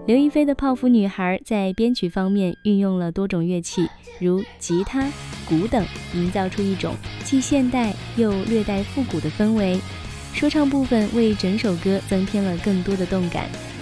刘亦菲的泡芙女孩在编曲方面运用了多种乐器，如吉他、鼓等，营造出一种既现代又略带复古的氛围。说唱部分为整首歌增添了更多的动感，